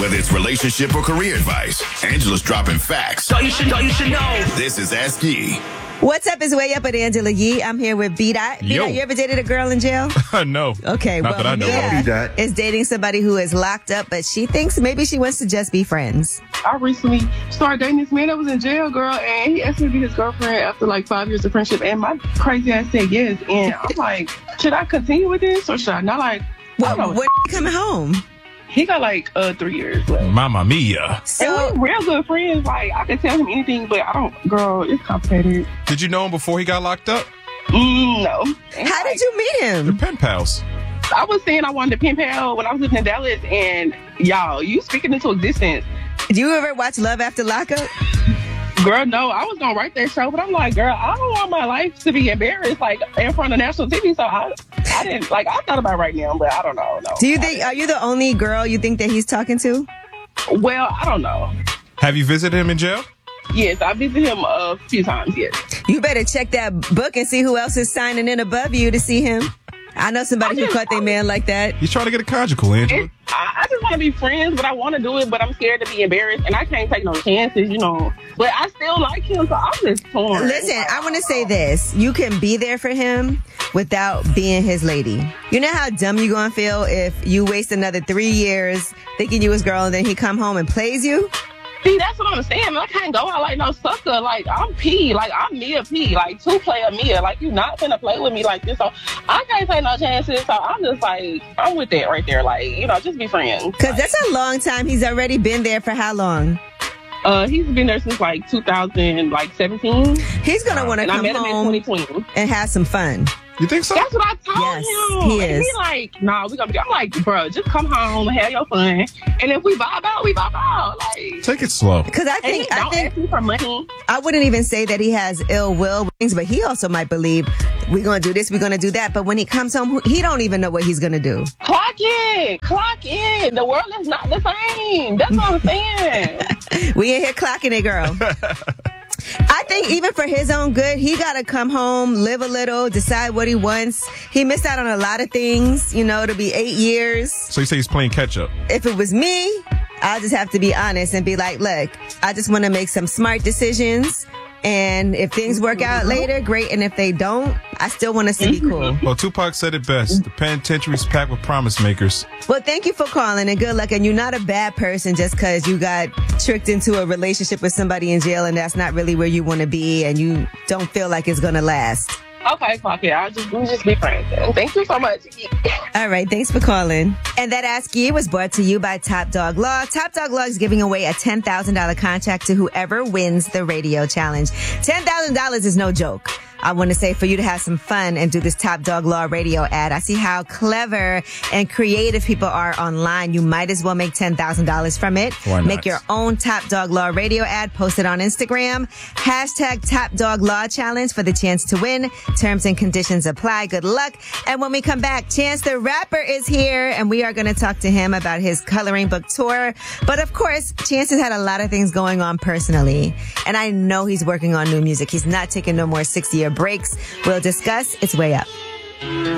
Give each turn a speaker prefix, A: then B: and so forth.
A: Whether it's relationship or career advice, Angela's dropping facts.
B: So you should know.
A: This is Ask Yee.
C: What's up is Way Up with Angela Yee. I'm here with B-Dot. B-Dot, you ever dated a girl in jail?
D: No.
C: Okay,
D: Not that I know of.
C: Mia is dating somebody who is locked up, but she thinks maybe she wants to just be friends.
E: I recently started dating this man that was in jail, girl, and he asked me to be his girlfriend after like 5 years of friendship, and my crazy ass said yes. And I'm like, should I continue with this or should I not? Like,
C: when you coming home?
E: He got like 3 years left.
D: Mamma mia.
E: So and we're real good friends. Like, I can tell him anything, but I don't, girl, it's complicated.
D: Did you know him before he got locked up?
E: No.
C: How did you meet him?
D: The pen pals.
E: I was saying I wanted to pen pal when I was living in Dallas, and y'all, you speaking into existence.
C: Do you ever watch Love After Lockup?
E: Girl, no, I was gonna write that show, but I'm like, girl, I don't want my life to be embarrassed, like, in front of national TV, so I didn't, like, I thought about it right now, but I don't know, no.
C: Do you think, are you the only girl you think that he's talking to?
E: Well, I don't know.
D: Have you visited him in jail?
E: Yes, I visited him a few times, yes.
C: You better check that book and see who else is signing in above you to see him. I know somebody who caught their man like that.
D: He's trying to get a conjugal, Angela.
E: I just want to be friends, but I want to do it, but I'm scared to be embarrassed, and I can't take no chances, you know. But I still like him, so I'm just torn.
C: Listen, I want to say this. You can be there for him without being his lady. You know how dumb you going to feel if you waste another 3 years thinking you his girl, and then he come home and plays you?
E: See, that's what I'm saying. I can't go out like no sucker. Like, I'm P. Like, I'm Mia P. Like, 2-player Mia. Like, you not finna play with me like this. So, I can't take no chances. So, I'm just like, I'm with that right there. Like, you know, just be friends.
C: Because that's a long time. He's already been there for how long?
E: He's been there since, like, 2017.
C: He's going to want to come
E: home. I met him in 2020.
C: And have some fun.
D: You think so?
E: That's what I told him.
C: He is.
E: And he like, nah, we gonna be. I'm like, bro, just come home and have your fun. And if we vibe out, we vibe out. Like,
D: take it slow.
C: Because I think
E: ask me for money.
C: I wouldn't even say that he has ill will things, but he also might believe we're gonna do this, we're gonna do that. But when he comes home, he don't even know what he's gonna do.
E: Clock in. The world is not the same. That's what I'm saying.
C: We in here clocking it, girl. I think even for his own good, he got to come home, live a little, decide what he wants. He missed out on a lot of things, you know, to be 8 years.
D: So you say he's playing catch up?
C: If it was me, I'll just have to be honest and be like, look, I just want to make some smart decisions. And if things work out later, great. And if they don't, I still want us to be cool.
D: Well, Tupac said it best. The penitentiary's packed with promise makers.
C: Well, thank you for calling and good luck. And you're not a bad person just because you got tricked into a relationship with somebody in jail and that's not really where you want to be and you don't feel like it's going to last.
E: Okay, fuck it. We'll just be friends. Thank you so much.
C: All right, thanks for calling. And that Ask Yee was brought to you by Top Dog Law. Top Dog Law is giving away a $10,000 contract to whoever wins the radio challenge. $10,000 is no joke. I want to say for you to have some fun and do this Top Dog Law radio ad. I see how clever and creative people are online. You might as well make $10,000 from it.
D: Why not?
C: Make your own Top Dog Law radio ad. Post it on Instagram. Hashtag Top Dog Law Challenge for the chance to win. Terms and conditions apply. Good luck. And when we come back, Chance the Rapper is here and we are going to talk to him about his coloring book tour. But of course, Chance has had a lot of things going on personally. And I know he's working on new music. He's not taking no more 6-year breaks. We'll discuss. It's Way Up.